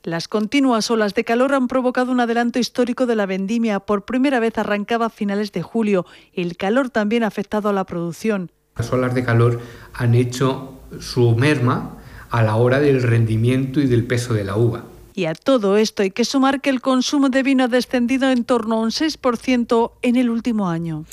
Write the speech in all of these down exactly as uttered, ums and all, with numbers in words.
Las continuas olas de calor han provocado un adelanto histórico de la vendimia. Por primera vez arrancaba a finales de julio. El calor también ha afectado a la producción. Las olas de calor han hecho su merma a la hora del rendimiento y del peso de la uva. Y a todo esto hay que sumar que el consumo de vino ha descendido en torno a un seis por ciento en el último año.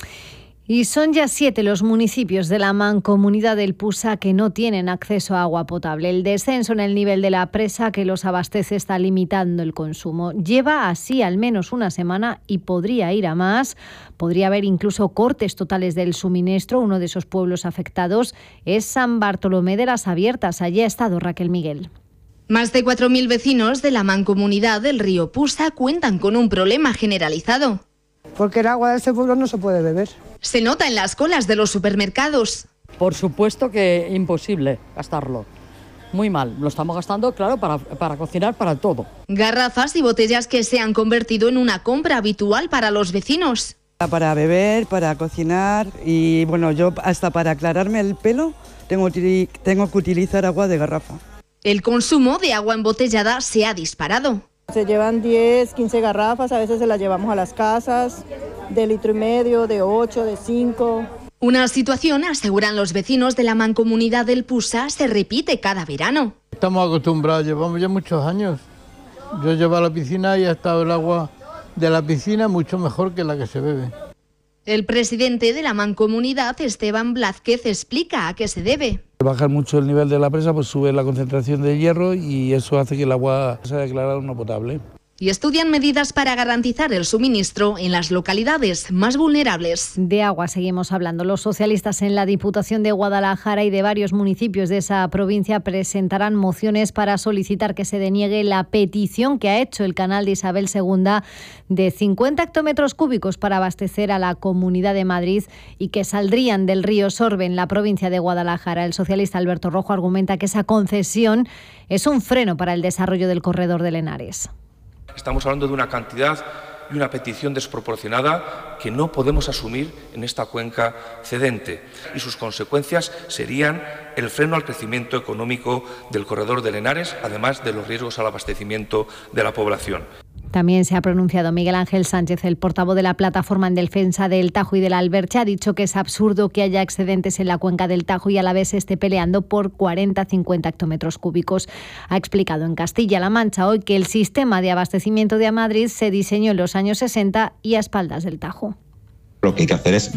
Y son ya siete los municipios de la Mancomunidad del Pusa que no tienen acceso a agua potable. El descenso en el nivel de la presa que los abastece está limitando el consumo. Lleva así al menos una semana y podría ir a más. Podría haber incluso cortes totales del suministro. Uno de esos pueblos afectados es San Bartolomé de las Abiertas. Allí ha estado Raquel Miguel. Más de cuatro mil vecinos de la Mancomunidad del río Pusa cuentan con un problema generalizado. Porque el agua de ese pueblo no se puede beber. Se nota en las colas de los supermercados. Por supuesto que imposible gastarlo. Muy mal. Lo estamos gastando, claro, para, para cocinar, para todo. Garrafas y botellas que se han convertido en una compra habitual para los vecinos. Para beber, para cocinar y, bueno, yo hasta para aclararme el pelo tengo, tengo que utilizar agua de garrafa. El consumo de agua embotellada se ha disparado. Se llevan diez, quince garrafas, a veces se las llevamos a las casas, de litro y medio, de ocho, de cinco. Una situación, aseguran los vecinos de la Mancomunidad del Pusa, se repite cada verano. Estamos acostumbrados, llevamos ya muchos años. Yo llevo a la piscina y ha estado el agua de la piscina mucho mejor que la que se bebe. El presidente de la Mancomunidad, Esteban Blázquez, explica a qué se debe. Bajar mucho el nivel de la presa, pues sube la concentración de hierro y eso hace que el agua sea declarada no potable. Y estudian medidas para garantizar el suministro en las localidades más vulnerables. De agua seguimos hablando. Los socialistas en la Diputación de Guadalajara y de varios municipios de esa provincia presentarán mociones para solicitar que se deniegue la petición que ha hecho el canal de Isabel segunda de cincuenta hectómetros cúbicos para abastecer a la Comunidad de Madrid y que saldrían del río Sorbe en la provincia de Guadalajara. El socialista Alberto Rojo argumenta que esa concesión es un freno para el desarrollo del corredor del Henares. Estamos hablando de una cantidad y una petición desproporcionada que no podemos asumir en esta cuenca cedente y sus consecuencias serían el freno al crecimiento económico del corredor del Henares, además de los riesgos al abastecimiento de la población. También se ha pronunciado Miguel Ángel Sánchez, el portavoz de la Plataforma en Defensa del Tajo y del Alberche. Ha dicho que es absurdo que haya excedentes en la cuenca del Tajo y a la vez se esté peleando por cuarenta a cincuenta hectómetros cúbicos. Ha explicado en Castilla-La Mancha hoy que el sistema de abastecimiento de Amadrid se diseñó en los años sesenta y a espaldas del Tajo. Lo que hay que hacer es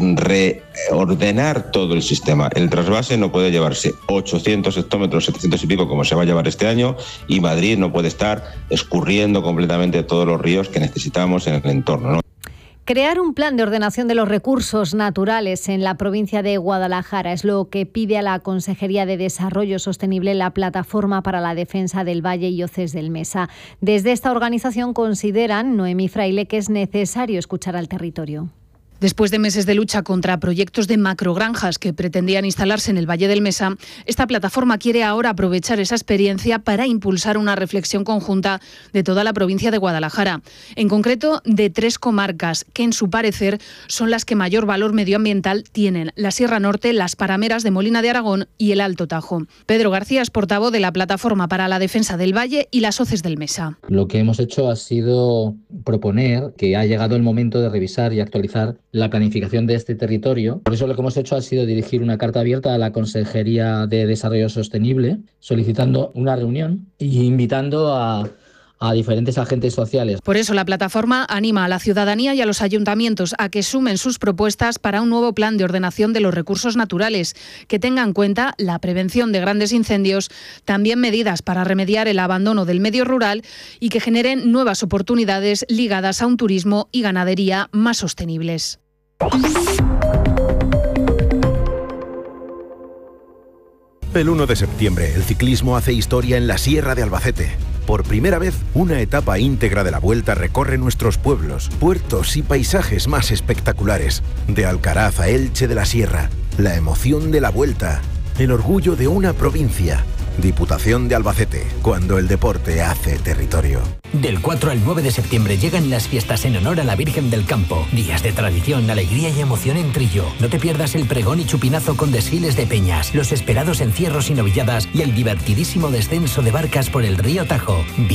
reordenar todo el sistema. El trasvase no puede llevarse ochocientos hectómetros, setecientos y pico, como se va a llevar este año, y Madrid no puede estar escurriendo completamente todos los ríos que necesitamos en el entorno, ¿no? Crear un plan de ordenación de los recursos naturales en la provincia de Guadalajara es lo que pide a la Consejería de Desarrollo Sostenible la Plataforma para la Defensa del Valle y Hoces del Mesa. Desde esta organización consideran, Noemí Fraile, que es necesario escuchar al territorio. Después de meses de lucha contra proyectos de macrogranjas que pretendían instalarse en el Valle del Mesa, esta plataforma quiere ahora aprovechar esa experiencia para impulsar una reflexión conjunta de toda la provincia de Guadalajara, en concreto de tres comarcas que, en su parecer, son las que mayor valor medioambiental tienen: la Sierra Norte, las Parameras de Molina de Aragón y el Alto Tajo. Pedro García es portavoz de la Plataforma para la Defensa del Valle y las Hoces del Mesa. Lo que hemos hecho ha sido proponer que ha llegado el momento de revisar y actualizar la planificación de este territorio. Por eso lo que hemos hecho ha sido dirigir una carta abierta a la Consejería de Desarrollo Sostenible, solicitando una reunión e invitando a, a diferentes agentes sociales. Por eso la plataforma anima a la ciudadanía y a los ayuntamientos a que sumen sus propuestas para un nuevo plan de ordenación de los recursos naturales, que tenga en cuenta la prevención de grandes incendios, también medidas para remediar el abandono del medio rural y que generen nuevas oportunidades ligadas a un turismo y ganadería más sostenibles. El uno de septiembre, el ciclismo hace historia en la Sierra de Albacete. Por primera vez, una etapa íntegra de la Vuelta recorre nuestros pueblos, puertos y paisajes más espectaculares. De Alcaraz a Elche de la Sierra, la emoción de la Vuelta, el orgullo de una provincia. Diputación de Albacete, cuando el deporte hace territorio. Del cuatro al nueve de septiembre llegan las fiestas en honor a la Virgen del Campo. Días de tradición, alegría y emoción en Trillo. No te pierdas el pregón y chupinazo con desfiles de peñas, los esperados encierros y novilladas y el divertidísimo descenso de barcas por el río Tajo.